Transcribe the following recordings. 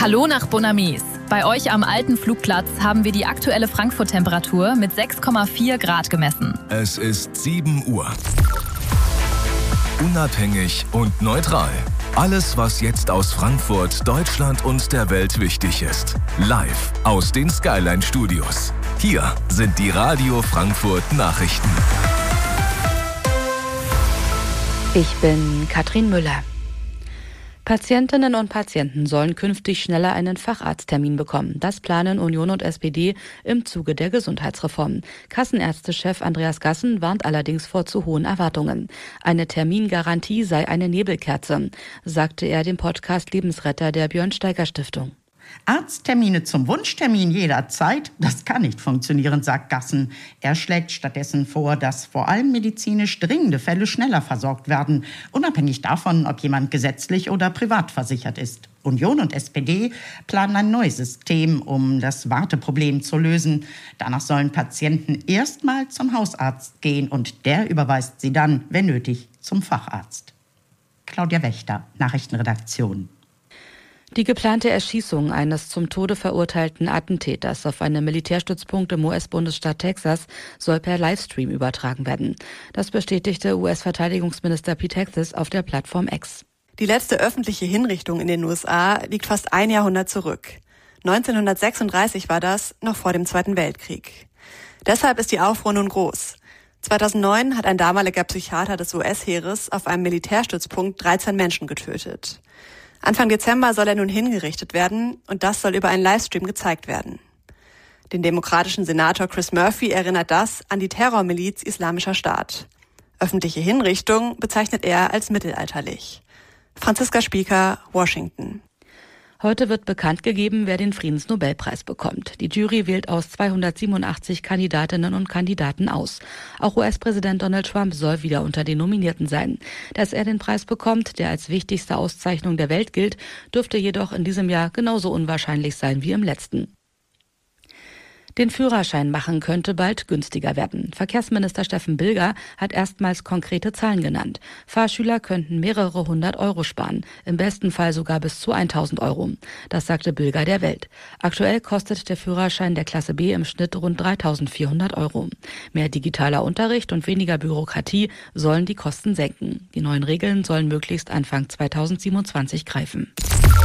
Hallo nach Bonamis. Bei euch am alten Flugplatz haben wir die aktuelle Frankfurt-Temperatur mit 6,4 Grad gemessen. Es ist 7 Uhr. Unabhängig und neutral. Alles, was jetzt aus Frankfurt, Deutschland und der Welt wichtig ist. Live aus den Skyline-Studios. Hier sind die Radio Frankfurt Nachrichten. Ich bin Katrin Müller. Patientinnen und Patienten sollen künftig schneller einen Facharzttermin bekommen. Das planen Union und SPD im Zuge der Gesundheitsreform. Kassenärztechef Andreas Gassen warnt allerdings vor zu hohen Erwartungen. Eine Termingarantie sei eine Nebelkerze, sagte er dem Podcast Lebensretter der Björn-Steiger-Stiftung. Arzttermine zum Wunschtermin jederzeit, das kann nicht funktionieren, sagt Gassen. Er schlägt stattdessen vor, dass vor allem medizinisch dringende Fälle schneller versorgt werden, unabhängig davon, ob jemand gesetzlich oder privat versichert ist. Union und SPD planen ein neues System, um das Warteproblem zu lösen. Danach sollen Patienten erstmal zum Hausarzt gehen und der überweist sie dann, wenn nötig, zum Facharzt. Claudia Wächter, Nachrichtenredaktion. Die geplante Erschießung eines zum Tode verurteilten Attentäters auf einem Militärstützpunkt im US-Bundesstaat Texas soll per Livestream übertragen werden. Das bestätigte US-Verteidigungsminister Pete Hegseth auf der Plattform X. Die letzte öffentliche Hinrichtung in den USA liegt fast ein Jahrhundert zurück. 1936 war das, noch vor dem Zweiten Weltkrieg. Deshalb ist die Aufruhr nun groß. 2009 hat ein damaliger Psychiater des US-Heeres auf einem Militärstützpunkt 13 Menschen getötet. Anfang Dezember soll er nun hingerichtet werden und das soll über einen Livestream gezeigt werden. Den demokratischen Senator Chris Murphy erinnert das an die Terrormiliz Islamischer Staat. Öffentliche Hinrichtung bezeichnet er als mittelalterlich. Franziska Spieker, Washington. Heute wird bekannt gegeben, wer den Friedensnobelpreis bekommt. Die Jury wählt aus 287 Kandidatinnen und Kandidaten aus. Auch US-Präsident Donald Trump soll wieder unter den Nominierten sein. Dass er den Preis bekommt, der als wichtigste Auszeichnung der Welt gilt, dürfte jedoch in diesem Jahr genauso unwahrscheinlich sein wie im letzten. Den Führerschein machen könnte bald günstiger werden. Verkehrsminister Steffen Bilger hat erstmals konkrete Zahlen genannt. Fahrschüler könnten mehrere 100 Euro sparen, im besten Fall sogar bis zu 1.000 Euro. Das sagte Bilger der Welt. Aktuell kostet der Führerschein der Klasse B im Schnitt rund 3.400 Euro. Mehr digitaler Unterricht und weniger Bürokratie sollen die Kosten senken. Die neuen Regeln sollen möglichst Anfang 2027 greifen.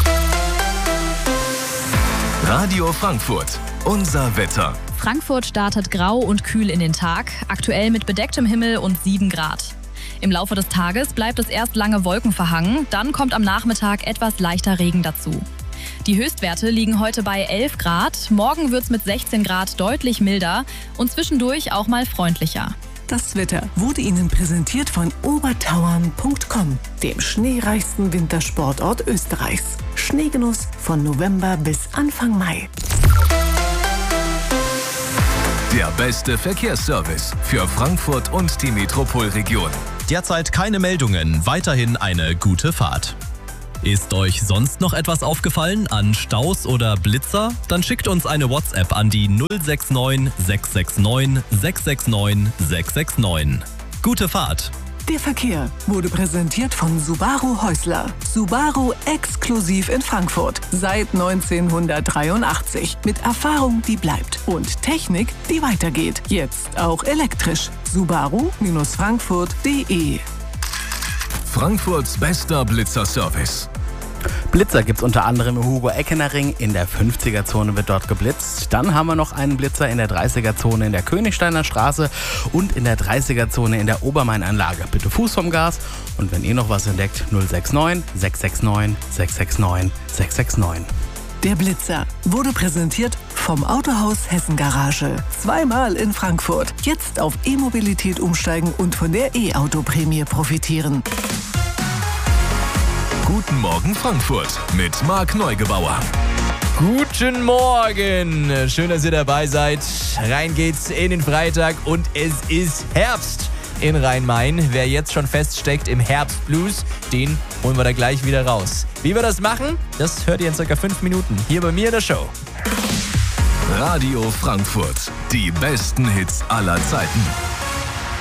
Radio Frankfurt. Unser Wetter. Frankfurt startet grau und kühl in den Tag, aktuell mit bedecktem Himmel und 7 Grad. Im Laufe des Tages bleibt es erst lange wolkenverhangen, dann kommt am Nachmittag etwas leichter Regen dazu. Die Höchstwerte liegen heute bei 11 Grad, morgen wird es mit 16 Grad deutlich milder und zwischendurch auch mal freundlicher. Das Wetter wurde Ihnen präsentiert von obertauern.com, dem schneereichsten Wintersportort Österreichs. Schneegenuss von November bis Anfang Mai. Der beste Verkehrsservice für Frankfurt und die Metropolregion. Derzeit keine Meldungen, weiterhin eine gute Fahrt. Ist euch sonst noch etwas aufgefallen an Staus oder Blitzer? Dann schickt uns eine WhatsApp an die 069 669 669 669. Gute Fahrt! Der Verkehr wurde präsentiert von Subaru Häusler. Subaru exklusiv in Frankfurt. Seit 1983. Mit Erfahrung, die bleibt. Und Technik, die weitergeht. Jetzt auch elektrisch. Subaru-Frankfurt.de. Frankfurts bester Blitzer-Service. Blitzer gibt's unter anderem im Hugo-Eckener-Ring, in der 50er-Zone wird dort geblitzt. Dann haben wir noch einen Blitzer in der 30er-Zone in der Königsteiner Straße und in der 30er-Zone in der Obermain-Anlage. Bitte Fuß vom Gas und wenn ihr noch was entdeckt, 069 669 669 669. Der Blitzer wurde präsentiert vom Autohaus Hessen Garage. Zweimal in Frankfurt. Jetzt auf E-Mobilität umsteigen und von der E-Auto-Prämie profitieren. Guten Morgen Frankfurt mit Marc Neugebauer. Guten Morgen, schön, dass ihr dabei seid. Rein geht's in den Freitag und es ist Herbst in Rhein-Main. Wer jetzt schon feststeckt im Herbstblues, den holen wir da gleich wieder raus. Wie wir das machen, das hört ihr in circa 5 Minuten hier bei mir in der Show. Radio Frankfurt, die besten Hits aller Zeiten.